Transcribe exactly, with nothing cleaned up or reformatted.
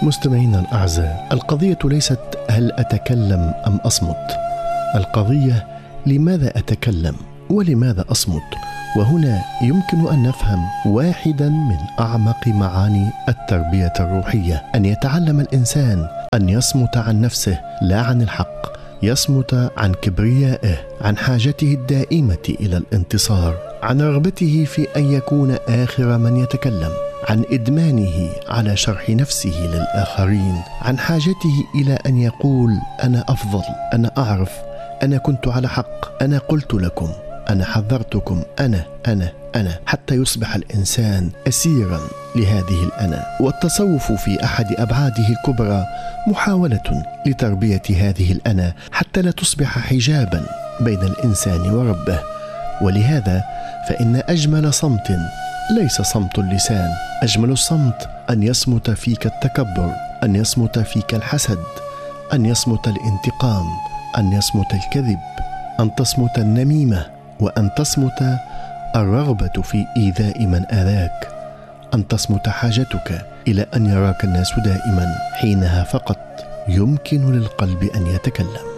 مستمعينا الأعزاء، القضية ليست هل أتكلم أم أصمت، القضية لماذا أتكلم ولماذا أصمت. وهنا يمكن أن نفهم واحدا من أعمق معاني التربية الروحية، أن يتعلم الإنسان أن يصمت عن نفسه لا عن الحق، يصمت عن كبريائه، عن حاجته الدائمة إلى الانتصار، عن رغبته في أن يكون آخر من يتكلم، عن إدمانه على شرح نفسه للآخرين، عن حاجته إلى أن يقول أنا أفضل، أنا أعرف، أنا كنت على حق، أنا قلت لكم، أنا حذرتكم، أنا أنا أنا حتى يصبح الإنسان أسيرا لهذه الأنا. والتصوف في أحد أبعاده الكبرى محاولة لتربية هذه الأنا حتى لا تصبح حجابا بين الإنسان وربه. ولهذا فإن أجمل صمت ليس صمت اللسان، أجمل الصمت أن يصمت فيك التكبر، أن يصمت فيك الحسد، أن يصمت الانتقام، أن يصمت الكذب، أن تصمت النميمة، وأن تصمت الرغبة في إيذاء من آذاك، أن تصمت حاجتك إلى أن يراك الناس دائما. حينها فقط يمكن للقلب أن يتكلم.